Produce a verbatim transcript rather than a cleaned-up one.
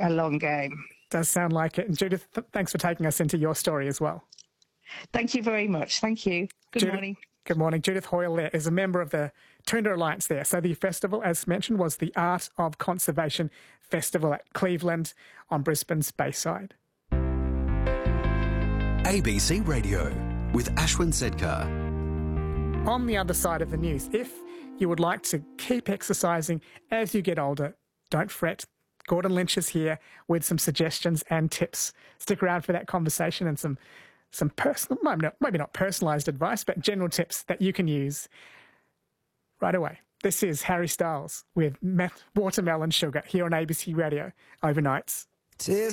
a long game. Does sound like it. And Judith, th- thanks for taking us into your story as well. Thank you very much. Thank you. Good Judith, morning. Good morning. Judith Hoyle there is a member of the Toondah Alliance there. So the festival, as mentioned, was the Art of Conservation Festival at Cleveland on Brisbane's Bayside. A B C Radio with Ashwin Sedkar. On the other side of the news, if you would like to keep exercising as you get older, don't fret. Gordon Lynch is here with some suggestions and tips. Stick around for that conversation and some some personal, maybe not, maybe not personalised advice, but general tips that you can use right away. This is Harry Styles with Watermelon Sugar here on A B C Radio overnights.